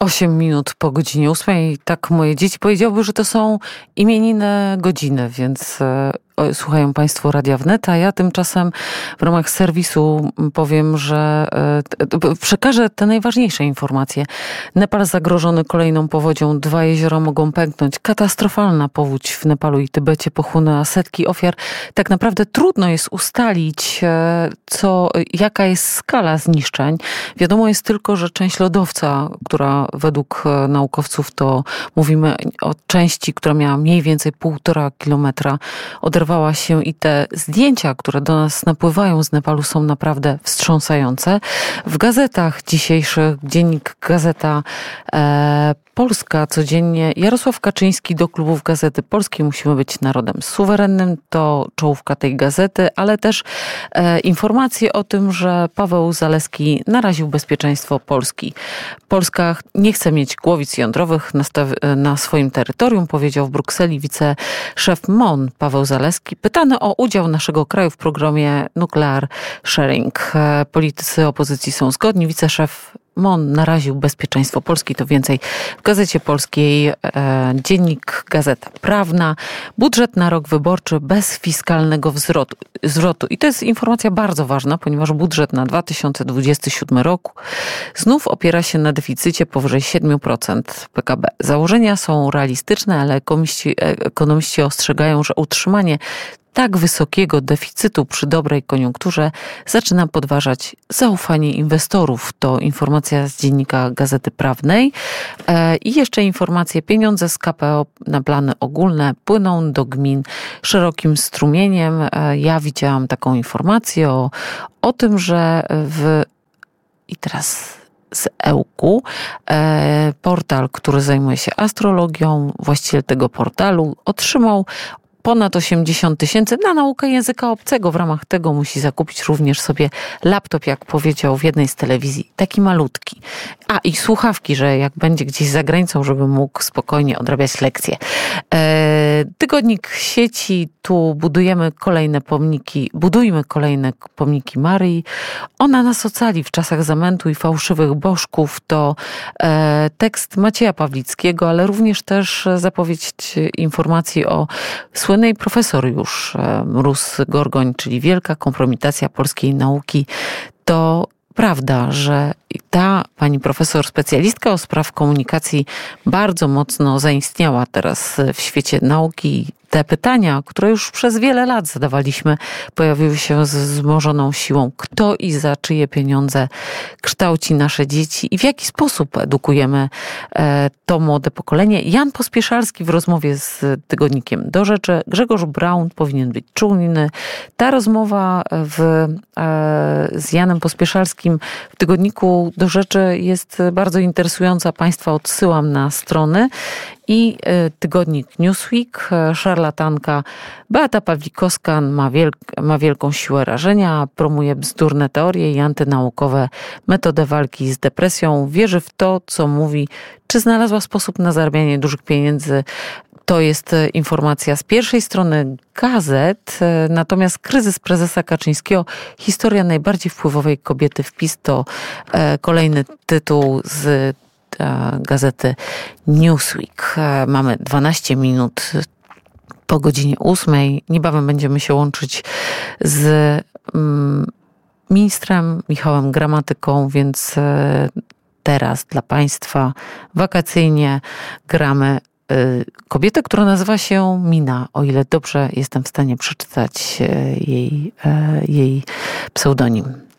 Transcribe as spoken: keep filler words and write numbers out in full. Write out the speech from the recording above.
osiem minut po godzinie ósmej. Tak moje dzieci powiedziałyby, że to są imienine godziny, więc e, słuchają Państwo Radia Wnet, a ja tymczasem w ramach serwisu powiem, że e, przekażę te najważniejsze informacje. Nepal zagrożony kolejną powodzią. Dwa jeziora mogą pęknąć. Katastrofalna powódź w Nepalu i Tybecie pochłonęła setki ofiar. Tak naprawdę trudno jest ustalić, e, co, jaka jest skala zniszczeń. Wiadomo jest tylko, że część lodowca, która według naukowców to mówimy o części, która miała mniej więcej półtora kilometra, oderwała się i te zdjęcia, które do nas napływają z Nepalu, są naprawdę wstrząsające. W gazetach dzisiejszych, dziennik Gazeta e, Polska codziennie. Jarosław Kaczyński do klubów Gazety Polskiej. Musimy być narodem suwerennym. To czołówka tej gazety, ale też e, informacje o tym, że Paweł Zalewski naraził bezpieczeństwo Polski. Polska nie chce mieć głowic jądrowych na, staw- na swoim terytorium, powiedział w Brukseli wiceszef M O N Paweł Zalewski. Pytany o udział naszego kraju w programie Nuclear Sharing. E, politycy opozycji są zgodni. Wiceszef M O N naraził bezpieczeństwo Polski. To więcej w Gazecie Polskiej. E, dziennik Gazeta Prawna. Budżet na rok wyborczy bez fiskalnego wzrostu. zwrotu. I to jest informacja bardzo ważna, ponieważ budżet na dwa tysiące dwudziesty siódmy rok znów opiera się na deficycie powyżej siedem procent P K B. Założenia są realistyczne, ale ekonomiści, ekonomiści ostrzegają, że utrzymanie tak wysokiego deficytu przy dobrej koniunkturze zaczyna podważać zaufanie inwestorów. To informacja z dziennika Gazety Prawnej. I jeszcze informacje. Pieniądze z K P O na plany ogólne płyną do gmin szerokim strumieniem. Ja widziałam taką informację o, o tym, że w... I teraz... z Ełku. E, portal, który zajmuje się astrologią, właściciel tego portalu otrzymał ponad osiemdziesiąt tysięcy na naukę języka obcego. W ramach tego musi zakupić również sobie laptop, jak powiedział w jednej z telewizji, taki malutki. A i słuchawki, że jak będzie gdzieś za granicą, żeby mógł spokojnie odrabiać lekcje. E, tygodnik sieci, tu budujemy kolejne pomniki, budujmy kolejne pomniki Maryi. Ona nas ocali w czasach zamętu i fałszywych bożków. To e, tekst Macieja Pawlickiego, ale również też zapowiedź informacji o słynnej profesor już Mróz-Gorgoń, czyli wielka kompromitacja polskiej nauki. To prawda, że ta pani profesor, specjalistka od spraw komunikacji bardzo mocno zaistniała teraz w świecie nauki. Te pytania, które już przez wiele lat zadawaliśmy, pojawiły się z wzmożoną siłą. Kto i za czyje pieniądze kształci nasze dzieci i w jaki sposób edukujemy e, to młode pokolenie? Jan Pospieszalski w rozmowie z tygodnikiem Do Rzeczy. Grzegorz Braun powinien być czujny. Ta rozmowa w, e, z Janem Pospieszalskim w tygodniku Do Rzeczy jest bardzo interesująca. Państwa odsyłam na strony. I tygodnik Newsweek, szarlatanka Beata Pawlikowska ma, wielk- ma wielką siłę rażenia, promuje bzdurne teorie i antynaukowe metody walki z depresją. Wierzy w to, co mówi. Czy znalazła sposób na zarabianie dużych pieniędzy? To jest informacja z pierwszej strony gazet. Natomiast kryzys prezesa Kaczyńskiego, historia najbardziej wpływowej kobiety w PiS, to kolejny tytuł z gazety Newsweek. Mamy dwanaście minut po godzinie ósmej. Niebawem będziemy się łączyć z ministrem Michałem Gramatyką, więc teraz dla Państwa wakacyjnie gramy kobietę, która nazywa się Mina, o ile dobrze jestem w stanie przeczytać jej, jej pseudonim.